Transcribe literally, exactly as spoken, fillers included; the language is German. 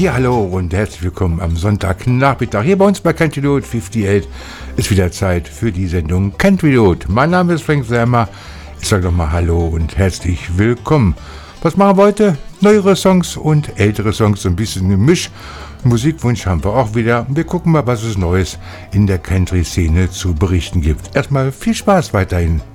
Ja, hallo und herzlich willkommen am Sonntagnachmittag. Hier bei uns bei Country Road achtundfünfzig ist wieder Zeit für die Sendung Country Road. Mein Name ist Frank Selmer. Ich sage nochmal Hallo und herzlich willkommen. Was machen wir heute? Neuere Songs und ältere Songs, so ein bisschen Gemisch. Musikwunsch haben wir auch wieder. Wir gucken mal, was es Neues in der Country-Szene zu berichten gibt. Erstmal viel Spaß weiterhin.